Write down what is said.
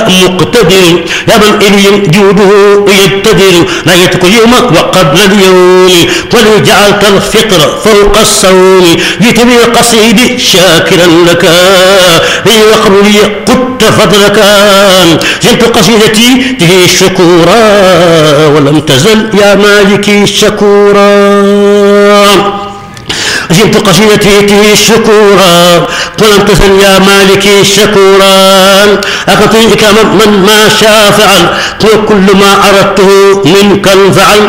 مقتدر يا من إلي جوده يبتدر نهيتك اليوم وقبل اليوم ولو جعلت الفطر فوق الصوم جئت بالقصيد شاكرا لك لي وقبلي قدت فضلك جئت قصيدتي به شكورا ولم تزل يا مالكي شكورا جئت قصيدتي شكورا ولم تزل يا مالكي شكورا أخطيك من ما شاء فعل وكل ما أردته منك انفعل